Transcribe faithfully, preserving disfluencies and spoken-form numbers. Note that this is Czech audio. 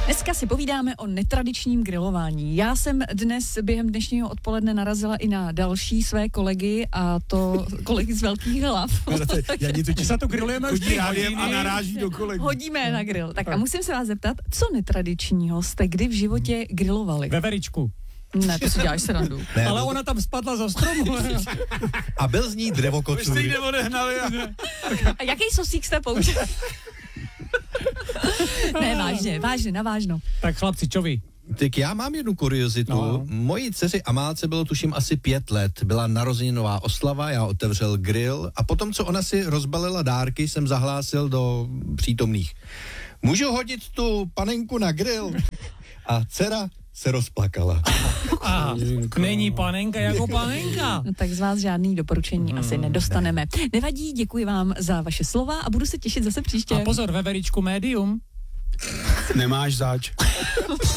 Dneska si povídáme o netradičním grilování. Já jsem dnes během dnešního odpoledne narazila i na další své kolegy, a to kolegy z Velkých hlav. Janí, totiž se to grillujeme už a naráží do kolegů. Hodíme na grill. Tak a musím se vás zeptat, co netradičního jste kdy v životě grilovali? Veveričku. Ne, to si děláš srandu. Ne, ale ona tam spadla za stromu. A byl z ní drevokocůr. Vy jste ji neodehnali. A... a jaký sosík jste použili? Ne, vážně, vážně, navážno. Tak chlapci, čo vy? Tak já mám jednu kuriozitu. No. Mojí dceři Amálce bylo tuším asi pět let. Byla narozeninová oslava, já otevřel grill a potom, co ona si rozbalila dárky, jsem zahlásil do přítomných. Můžu hodit tu panenku na grill? A dcera se rozplakala. A není panenka jako panenka. No tak z vás žádný doporučení hmm, asi nedostaneme. Ne. Nevadí, děkuji vám za vaše slova a budu se těšit zase příště. A pozor, veveričku médium. Nemáš zač.